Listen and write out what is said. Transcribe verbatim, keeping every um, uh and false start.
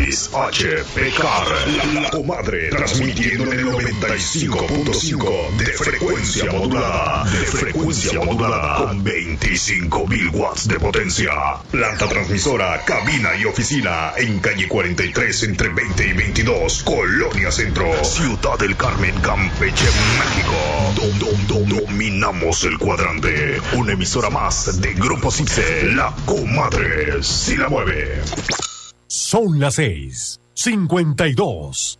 seis H P C A R, La Comadre, transmitiendo en el noventa y cinco punto cinco de frecuencia modulada, de frecuencia modulada, con veinticinco mil watts de potencia. Planta transmisora, cabina y oficina en calle cuarenta y tres entre veinte y veintidós, Colonia Centro, Ciudad del Carmen, Campeche, México. Dom, dom, dom, dominamos el cuadrante. Una emisora más de Grupo Cipse, La Comadre, si la mueve. Son las seis, cincuenta y dos.